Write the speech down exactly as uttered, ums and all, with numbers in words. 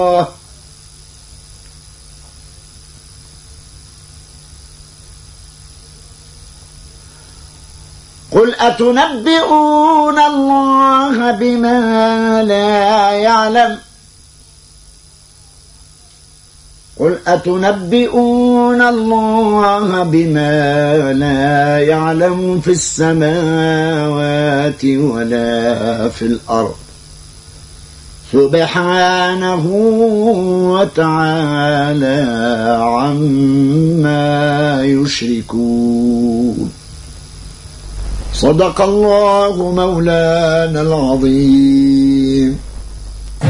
قل أتنبئون الله بما لا يعلم قل أتنبئون الله بما لا يعلم في السماوات ولا في الأرض سبحانه وتعالى عما يشركون. صدق الله مولانا العظيم.